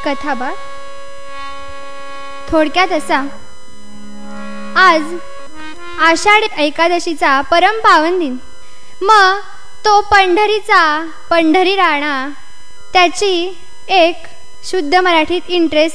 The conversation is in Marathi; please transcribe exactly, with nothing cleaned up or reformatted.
कथाभाग थोडक्यात असा. आज आषाढ एकादशीचा परम पावन दिन. मग तो पंढरीचा पंढरी राणा त्याची एक शुद्ध मराठीत इंटरेस्ट